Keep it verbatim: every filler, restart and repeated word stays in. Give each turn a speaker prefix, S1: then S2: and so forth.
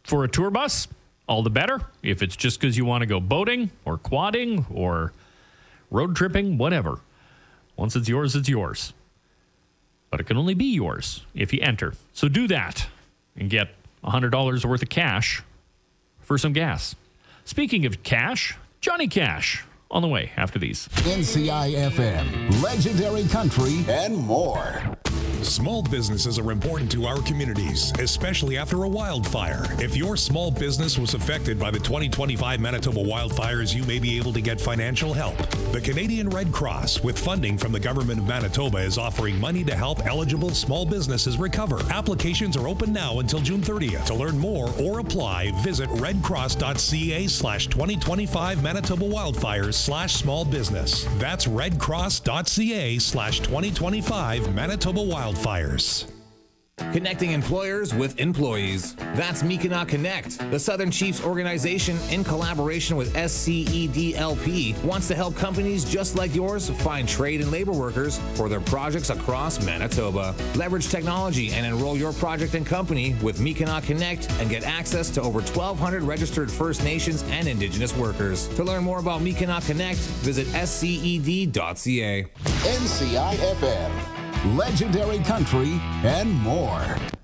S1: for a tour bus, all the better. If it's just because you want to go boating or quadding or road tripping, whatever. Once it's yours, it's yours. But it can only be yours if you enter. So do that and get one hundred dollars worth of cash for some gas. Speaking of cash, Johnny Cash on the way after these.
S2: N C I F M, legendary country, and more.
S3: Small businesses are important to our communities, especially after a wildfire. If your small business was affected by the twenty twenty-five Manitoba wildfires, you may be able to get financial help. The Canadian Red Cross, with funding from the Government of Manitoba, is offering money to help eligible small businesses recover. Applications are open now until June thirtieth. To learn more or apply, visit redcross.ca slash 2025 Manitoba wildfires slash small business. That's redcross.ca slash 2025 Manitoba wildfires. Wildfires.
S4: Connecting employers with employees. That's Mi'kmaq Connect. The Southern Chiefs organization, in collaboration with S C E D L P, wants to help companies just like yours find trade and labor workers for their projects across Manitoba. Leverage technology and enroll your project and company with Mi'kmaq Connect and get access to over twelve hundred registered First Nations and Indigenous workers. To learn more about Mi'kmaq Connect, visit S C E D dot C A.
S2: N C I F M, legendary country, and more.